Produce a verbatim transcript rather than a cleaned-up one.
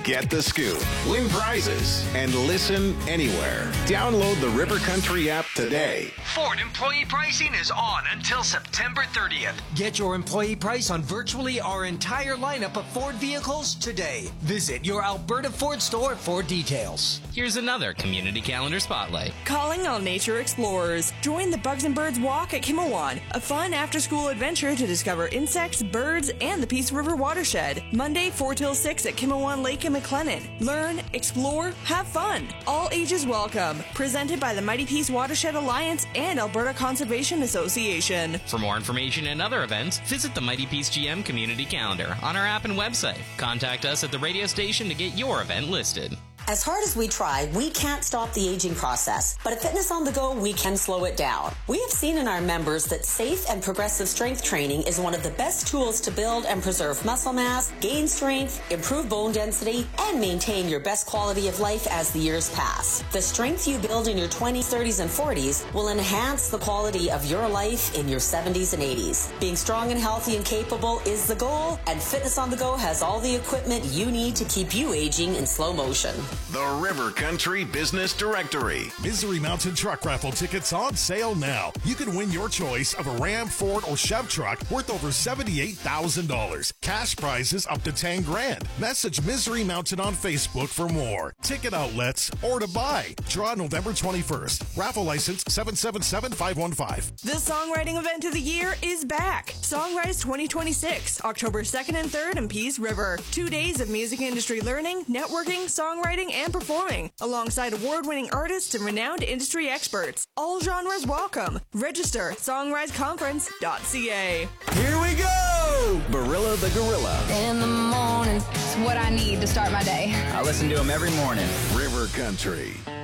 Get the scoop, win prizes, and listen anywhere. Download the River Country app today. Ford employee pricing is on until September thirtieth. Get your employee price on virtually our entire lineup of Ford vehicles today. Visit your Alberta Ford store for details. Here's another Community Calendar Spotlight. Calling all nature explorers. Join the Bugs and Birds Walk at Kimawan, a fun after-school adventure to discover insects, birds, and the Peace River watershed. Monday, four till six at Kimawan Lake in McLennan. Learn, explore, have fun. All ages welcome. Presented by the Mighty Peace Watershed Alliance and Alberta Conservation Association. For more information and other events, visit the Mighty Peace G M Community Calendar on our app and website. Contact us at the radio station to get your event listed. As hard as we try, we can't stop the aging process, but at Fitness on the Go, we can slow it down. We have seen in our members that safe and progressive strength training is one of the best tools to build and preserve muscle mass, gain strength, improve bone density, and maintain your best quality of life as the years pass. The strength you build in your twenties, thirties, and forties will enhance the quality of your life in your seventies and eighties. Being strong and healthy and capable is the goal, and Fitness on the Go has all the equipment you need to keep you aging in slow motion. The River Country Business Directory. Misery Mountain Truck Raffle tickets on sale now. You can win your choice of a Ram, Ford, or Chev truck worth over seventy-eight thousand dollars. Cash prizes up to ten grand. Message Misery Mountain on Facebook for more. Ticket outlets or to buy. Draw November twenty-first. Raffle license seven seven seven five one five. The songwriting event of the year is back. Songrise twenty twenty-six, October second and third in Peace River. Two days of music industry learning, networking, songwriting, and performing, alongside award-winning artists and renowned industry experts. All genres welcome. Register at songrise conference dot c a. Here we go! Barilla the Gorilla. In the morning, it's what I need to start my day. I listen to him every morning. River Country.